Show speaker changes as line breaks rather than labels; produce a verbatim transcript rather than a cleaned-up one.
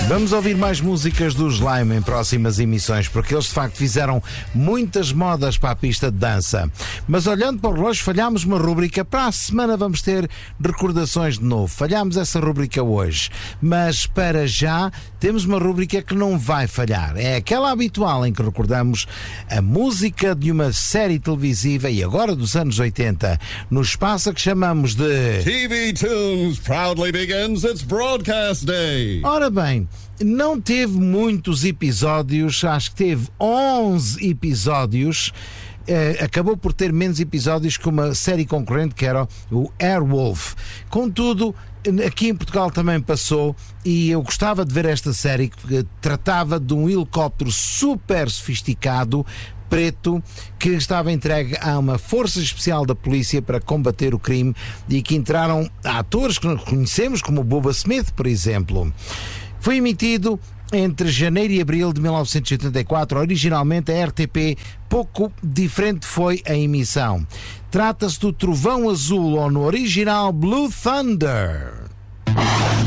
Vamos ouvir mais músicas do Slime em próximas emissões, porque eles de facto fizeram muitas modas para a pista de dança. Mas olhando para o relógio, falhámos uma rúbrica. Para a semana vamos ter recordações de novo. Falhámos essa rúbrica hoje, mas para já temos uma rúbrica que não vai falhar. É aquela habitual em que recordamos a música de uma série televisiva, e agora dos anos oitenta, no espaço a que chamamos de
T V Tunes proudly begins its broadcast day.
Ora bem, não teve muitos episódios, acho que teve onze episódios. Eh, acabou por ter menos episódios que uma série concorrente, que era o Airwolf. Contudo, aqui em Portugal também passou, e eu gostava de ver esta série, que tratava de um helicóptero super sofisticado, preto, que estava entregue a uma força especial da polícia para combater o crime, e que entraram atores que nós conhecemos, como o Bubba Smith, por exemplo. Foi emitido entre janeiro e abril de mil novecentos e oitenta e quatro. Originalmente a R T P, pouco diferente foi a emissão. Trata-se do Trovão Azul, ou no original Blue Thunder.